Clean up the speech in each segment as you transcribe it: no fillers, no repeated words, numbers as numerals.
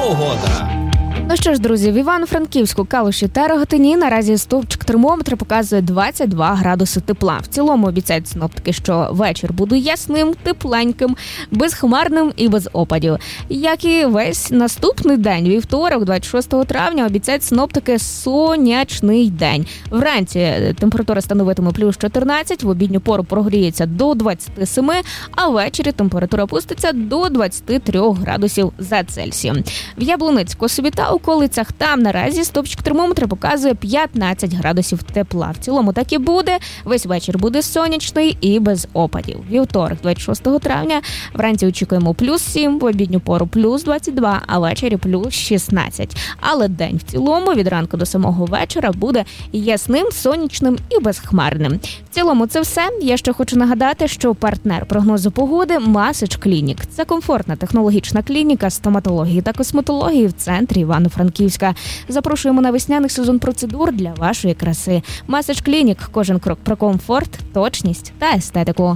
Погода. Ну що ж, друзі, в Івано-Франківську, Калуші та Рогатині наразі стовпчик термометра показує 22 градуси тепла. В цілому обіцяють синоптики, що вечір буде ясним, тепленьким, безхмарним і без опадів. Як і весь наступний день, вівторок, 26 травня, обіцяють синоптики сонячний день. Вранці температура становитиме плюс 14, в обідню пору прогріється до 27, а ввечері температура опуститься до 23 градусів за Цельсієм. В Яблуницьку собі та околицях там наразі стовпчик термометра показує 15 градусів тепла. В цілому так і буде. Весь вечір буде сонячний і без опадів. Вівторок, 26 травня, вранці очікуємо плюс 7, в обідню пору плюс 22, а ввечері плюс 16. Але день в цілому від ранку до самого вечора буде ясним, сонячним і безхмарним. В цілому це все. Я ще хочу нагадати, що партнер прогнозу погоди Масич Клінік. Це комфортна технологічна клініка стоматології та косметології в центрі Івано-Франківська. Запрошуємо на весняний сезон процедур для вашої краси. Масич Клінік. Кожен крок про комфорт, точність та естетику.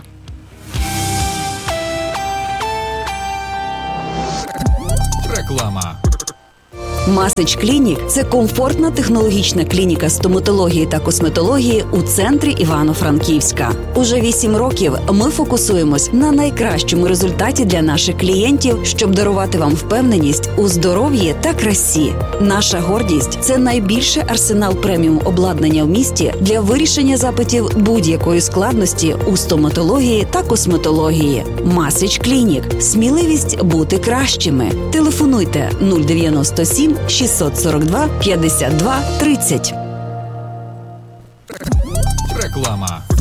Реклама. Масич Клінік – це комфортна технологічна клініка стоматології та косметології у центрі Івано-Франківська. Уже 8 років ми фокусуємось на найкращому результаті для наших клієнтів, щоб дарувати вам впевненість у здоров'ї та красі. Наша гордість – це найбільший арсенал преміум обладнання в місті для вирішення запитів будь-якої складності у стоматології та косметології. Масич Клінік – сміливість бути кращими. Телефонуйте 097 642 52 30. Реклама.